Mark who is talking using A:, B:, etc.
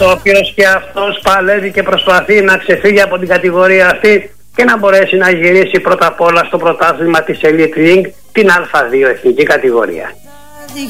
A: ο οποίος και αυτός παλεύει και προσπαθεί να ξεφύγει από την κατηγορία αυτή και να μπορέσει να γυρίσει πρώτα απ' όλα στο πρωτάθλημα της Elite League, την Α2 εθνική κατηγορία.